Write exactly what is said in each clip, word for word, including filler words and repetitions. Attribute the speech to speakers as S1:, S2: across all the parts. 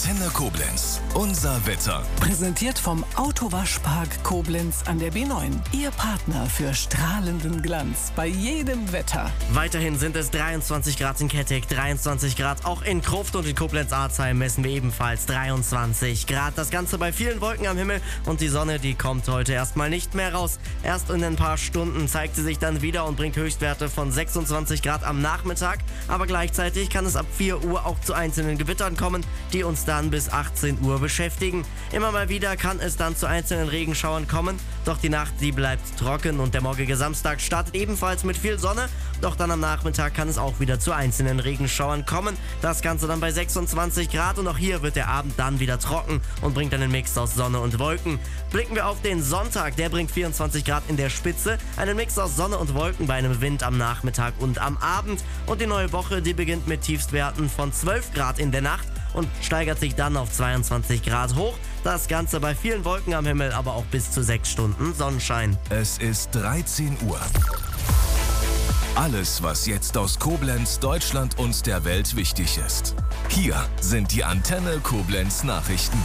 S1: Antenne Koblenz. Unser Wetter.
S2: Präsentiert vom Autowaschpark Koblenz an der B neun. Ihr Partner für strahlenden Glanz bei jedem Wetter.
S3: Weiterhin sind es dreiundzwanzig Grad in Kettig, dreiundzwanzig Grad auch in Krufft, und in Koblenz-Arzheim messen wir ebenfalls dreiundzwanzig Grad. Das Ganze bei vielen Wolken am Himmel, und die Sonne, die kommt heute erstmal nicht mehr raus. Erst in ein paar Stunden zeigt sie sich dann wieder und bringt Höchstwerte von sechsundzwanzig Grad am Nachmittag. Aber gleichzeitig kann es ab vier Uhr auch zu einzelnen Gewittern kommen, die uns dann bis achtzehn Uhr beschäftigen. Immer mal wieder kann es dann zu einzelnen Regenschauern kommen, doch die Nacht, die bleibt trocken, und der morgige Samstag startet ebenfalls mit viel Sonne. Doch dann am Nachmittag kann es auch wieder zu einzelnen Regenschauern kommen. Das Ganze dann bei sechsundzwanzig Grad, und auch hier wird der Abend dann wieder trocken und bringt einen Mix aus Sonne und Wolken. Blicken wir auf den Sonntag, der bringt vierundzwanzig Grad in der Spitze, einen Mix aus Sonne und Wolken bei einem Wind am Nachmittag und am Abend. Und die neue Woche, die beginnt mit Tiefstwerten von zwölf Grad in der Nacht und steigert sich dann auf zweiundzwanzig Grad hoch. Das Ganze bei vielen Wolken am Himmel, aber auch bis zu sechs Stunden Sonnenschein.
S1: Es ist dreizehn Uhr. Alles, was jetzt aus Koblenz, Deutschland und der Welt wichtig ist. Hier sind die Antenne Koblenz Nachrichten.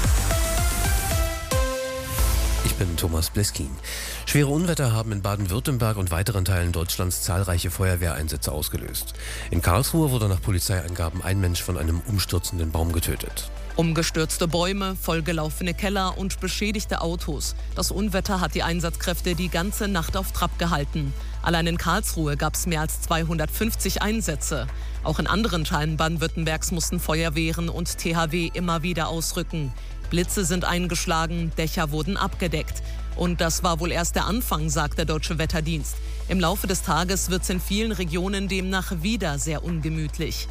S4: Ich bin Thomas Bleskin. Schwere Unwetter haben in Baden-Württemberg und weiteren Teilen Deutschlands zahlreiche Feuerwehreinsätze ausgelöst. In Karlsruhe wurde nach Polizeiangaben ein Mensch von einem umstürzenden Baum getötet.
S5: Umgestürzte Bäume, vollgelaufene Keller und beschädigte Autos. Das Unwetter hat die Einsatzkräfte die ganze Nacht auf Trab gehalten. Allein in Karlsruhe gab es mehr als zweihundertfünfzig Einsätze. Auch in anderen Teilen Baden-Württembergs mussten Feuerwehren und T H W immer wieder ausrücken. Blitze sind eingeschlagen, Dächer wurden abgedeckt. Und das war wohl erst der Anfang, sagt der Deutsche Wetterdienst. Im Laufe des Tages wird es in vielen Regionen demnach wieder sehr ungemütlich.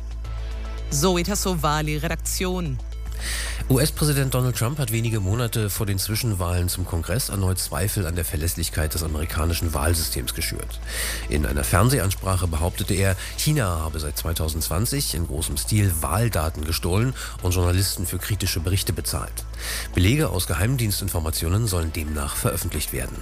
S5: Zoe Tassovali, Redaktion.
S4: U S-Präsident Donald Trump hat wenige Monate vor den Zwischenwahlen zum Kongress erneut Zweifel an der Verlässlichkeit des amerikanischen Wahlsystems geschürt. In einer Fernsehansprache behauptete er, China habe seit zweitausendzwanzig in großem Stil Wahldaten gestohlen und Journalisten für kritische Berichte bezahlt. Belege aus Geheimdienstinformationen sollen demnach veröffentlicht werden.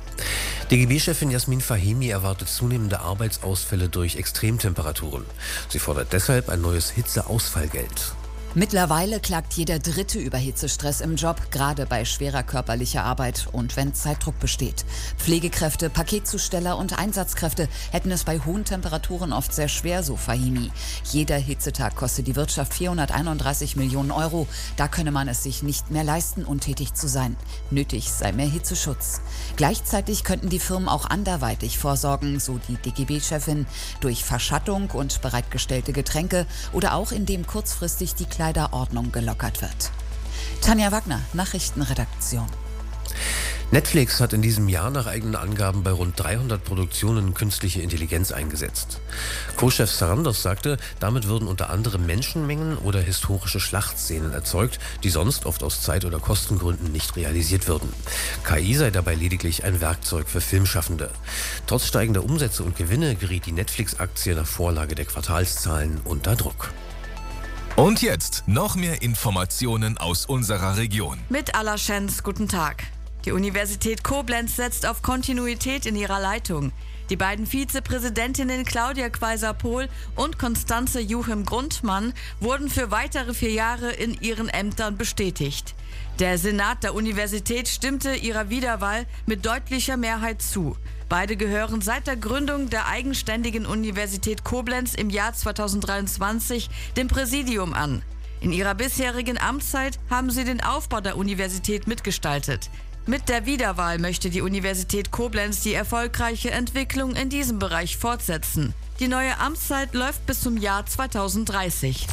S4: D G B-Chefin Jasmin Fahimi erwartet zunehmende Arbeitsausfälle durch Extremtemperaturen. Sie fordert deshalb ein neues Hitzeausfallgeld.
S6: Mittlerweile klagt jeder Dritte über Hitzestress im Job, gerade bei schwerer körperlicher Arbeit und wenn Zeitdruck besteht. Pflegekräfte, Paketzusteller und Einsatzkräfte hätten es bei hohen Temperaturen oft sehr schwer, so Fahimi. Jeder Hitzetag kostet die Wirtschaft vierhunderteinunddreißig Millionen Euro. Da könne man es sich nicht mehr leisten, untätig zu sein. Nötig sei mehr Hitzeschutz. Gleichzeitig könnten die Firmen auch anderweitig vorsorgen, so die D G B-Chefin, durch Verschattung und bereitgestellte Getränke oder auch indem kurzfristig die Kleiderordnung gelockert wird. Tanja Wagner, Nachrichtenredaktion.
S4: Netflix hat in diesem Jahr nach eigenen Angaben bei rund dreihundert Produktionen künstliche Intelligenz eingesetzt. Co-Chef Sarandos sagte, damit würden unter anderem Menschenmengen oder historische Schlachtszenen erzeugt, die sonst oft aus Zeit- oder Kostengründen nicht realisiert würden. K I sei dabei lediglich ein Werkzeug für Filmschaffende. Trotz steigender Umsätze und Gewinne geriet die Netflix-Aktie nach Vorlage der Quartalszahlen unter Druck.
S1: Und jetzt noch mehr Informationen aus unserer Region.
S7: Mit Allerschenz, guten Tag. Die Universität Koblenz setzt auf Kontinuität in ihrer Leitung. Die beiden Vizepräsidentinnen Claudia Kweiser-Pohl und Konstanze Juchim-Grundmann wurden für weitere vier Jahre in ihren Ämtern bestätigt. Der Senat der Universität stimmte ihrer Wiederwahl mit deutlicher Mehrheit zu. Beide gehören seit der Gründung der eigenständigen Universität Koblenz im Jahr zweitausenddreiundzwanzig dem Präsidium an. In ihrer bisherigen Amtszeit haben sie den Aufbau der Universität mitgestaltet. Mit der Wiederwahl möchte die Universität Koblenz die erfolgreiche Entwicklung in diesem Bereich fortsetzen. Die neue Amtszeit läuft bis zum Jahr zweitausenddreißig.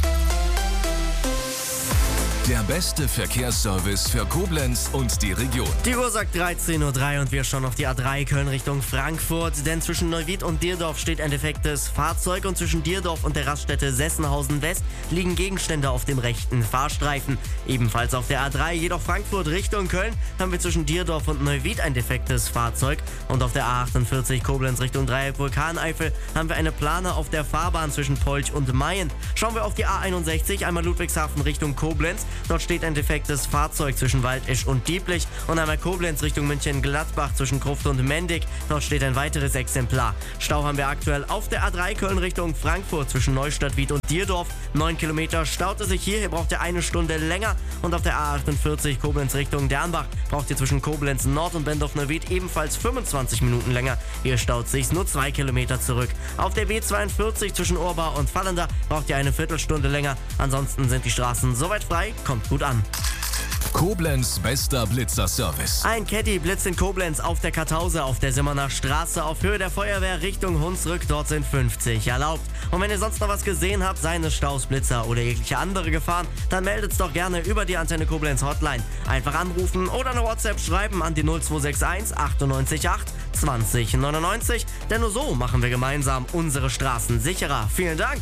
S1: Der beste Verkehrsservice für Koblenz und die Region.
S3: Die Uhr sagt dreizehn Uhr drei und wir schauen auf die A drei Köln Richtung Frankfurt. Denn zwischen Neuwied und Dierdorf steht ein defektes Fahrzeug und zwischen Dierdorf und der Raststätte Sessenhausen West liegen Gegenstände auf dem rechten Fahrstreifen. Ebenfalls auf der A drei, jedoch Frankfurt Richtung Köln, haben wir zwischen Dierdorf und Neuwied ein defektes Fahrzeug. Und auf der A achtundvierzig Koblenz Richtung Dreieck Vulkaneifel haben wir eine Plane auf der Fahrbahn zwischen Polch und Mayen. Schauen wir auf die A einundsechzig, einmal Ludwigshafen Richtung Koblenz. Dort steht ein defektes Fahrzeug zwischen Waldisch und Dieblich. Und einmal Koblenz Richtung München-Gladbach zwischen Gruft und Mendig. Dort steht ein weiteres Exemplar. Stau haben wir aktuell auf der A drei Köln Richtung Frankfurt zwischen Neustadt-Wied und Dierdorf. Neun Kilometer staut es sich hier. Hier braucht ihr eine Stunde länger. Und auf der A achtundvierzig Koblenz Richtung Dernbach braucht ihr zwischen Koblenz Nord und Bendorf-Neuwied ebenfalls fünfundzwanzig Minuten länger. Hier staut sich nur zwei Kilometer zurück. Auf der B zweiundvierzig zwischen Urbau und Vallender braucht ihr eine Viertelstunde länger. Ansonsten sind die Straßen soweit frei. Kommt gut an.
S1: Koblenz bester Blitzerservice.
S3: Ein Caddy blitzt in Koblenz auf der Kartause auf der Simmerner Straße auf Höhe der Feuerwehr Richtung Hunsrück. Dort sind fünfzig erlaubt. Und wenn ihr sonst noch was gesehen habt, seien es Staus, Blitzer oder jegliche andere Gefahren, dann meldet's doch gerne über die Antenne Koblenz Hotline. Einfach anrufen oder eine WhatsApp schreiben an die null zwei sechs eins achtundneunzig acht zwanzig neunundneunzig. Denn nur so machen wir gemeinsam unsere Straßen sicherer. Vielen Dank.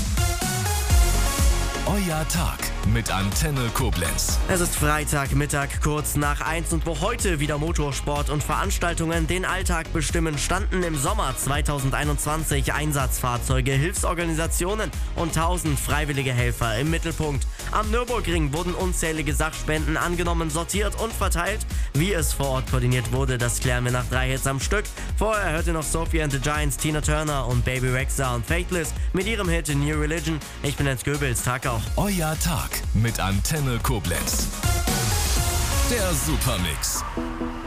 S1: Euer Tag mit Antenne Koblenz.
S3: Es ist Freitagmittag, kurz nach eins, und wo heute wieder Motorsport und Veranstaltungen den Alltag bestimmen, standen im Sommer zweitausendeinundzwanzig Einsatzfahrzeuge, Hilfsorganisationen und tausend freiwillige Helfer im Mittelpunkt. Am Nürburgring wurden unzählige Sachspenden angenommen, sortiert und verteilt. Wie es vor Ort koordiniert wurde, das klären wir nach drei Hits am Stück. Vorher hört ihr noch Sophie and the Giants, Tina Turner und Baby Rexha und Faithless mit ihrem Hit New Religion. Ich bin Jens Goebbels, Tag auch.
S1: Euer Tag mit Antenne Koblenz. Der Supermix.